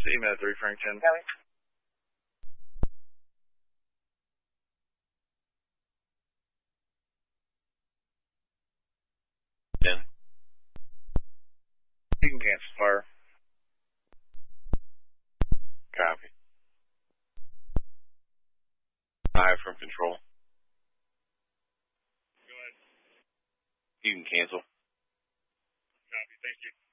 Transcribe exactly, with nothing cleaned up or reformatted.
email three Frankton. Copy. ten. You can cancel fire. Copy. five from control. Go ahead. You can cancel. Copy, thank you.